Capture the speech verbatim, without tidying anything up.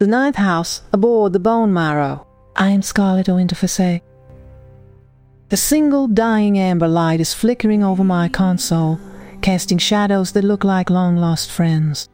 The ninth house, aboard the Bone Marrow. I am Scarlet O'Winterforsay. The single dying amber light is flickering over my console, casting shadows that look like long-lost friends.